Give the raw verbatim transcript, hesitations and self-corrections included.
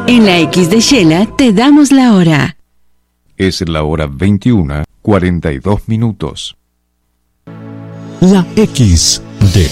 En la X de Shela te damos la hora. Es la hora veintiuna, cuarenta y dos minutos. La X